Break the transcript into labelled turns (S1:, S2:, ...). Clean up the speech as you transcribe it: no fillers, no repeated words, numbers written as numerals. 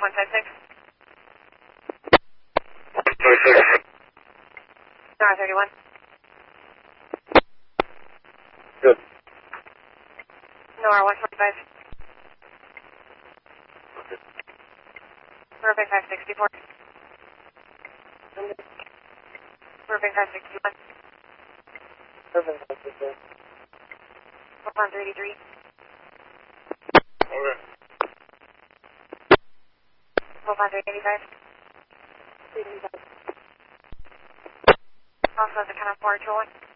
S1: 156.
S2: 156.
S1: Star 31.
S2: Good.
S1: Nora 125. Burbank 564. Burbank 561.
S2: Burbank 561.
S1: 183.
S2: Okay.
S1: 185. Also, the kind of 421.